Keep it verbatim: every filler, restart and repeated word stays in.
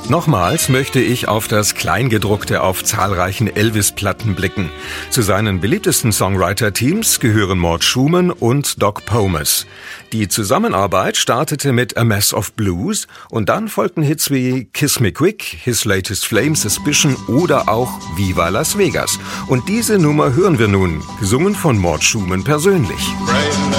Nochmals möchte ich auf das Kleingedruckte auf zahlreichen Elvis-Platten blicken. Zu seinen beliebtesten Songwriter-Teams gehören Mort Schumann und Doc Pomus. Die Zusammenarbeit startete mit A Mess of Blues und dann folgten Hits wie Kiss Me Quick, His Latest Flame, Suspicion oder auch Viva Las Vegas. Und diese Nummer hören wir nun, gesungen von Mort Schumann persönlich. Pray